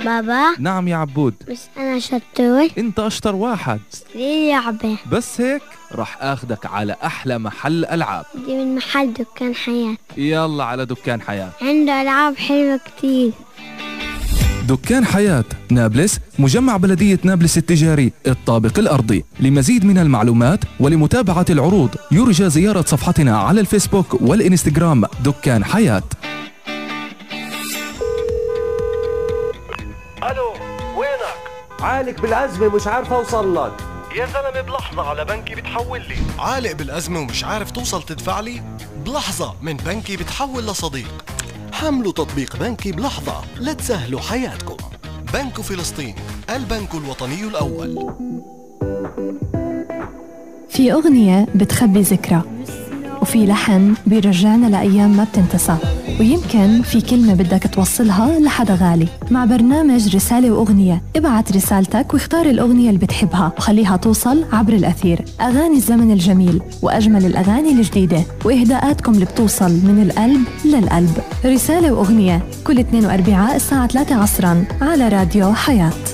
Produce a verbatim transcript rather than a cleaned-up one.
بابا. نعم يا عبود. بس أنا شطور. أنت أشطر واحد. ليه لعبة؟ بس هيك رح أخدك على أحلى محل ألعاب. دي من محل دكان حياة. يلا على دكان حياة، عنده ألعاب حلوة كتير. دكان حياة نابلس، مجمع بلدية نابلس التجاري الطابق الأرضي. لمزيد من المعلومات ولمتابعة العروض يرجى زيارة صفحتنا على الفيسبوك والإنستغرام دكان حياة. الو، وينك؟ عالق بالأزمة مش عارف أوصل لك. يا زلمة بلحظة على بنكي بتحول لي. عالق بالأزمة ومش عارف توصل تدفع لي؟ بلحظة من بنكي بتحول لصديق. حملوا تطبيق بنكي بلحظة لتسهلوا حياتكم. بنك فلسطين، البنك الوطني الأول. في أغنية بتخبي ذكرى، وفي لحن بيرجعنا لأيام ما بتنتسى، ويمكن في كلمة بدك توصلها لحدا غالي. مع برنامج رسالة وأغنية، ابعت رسالتك واختار الأغنية اللي بتحبها وخليها توصل عبر الأثير. أغاني الزمن الجميل وأجمل الأغاني الجديدة وإهداءاتكم اللي بتوصل من القلب للقلب. رسالة وأغنية كل اثنين وأربعاء الساعة ثلاثة عصرا على راديو حياة.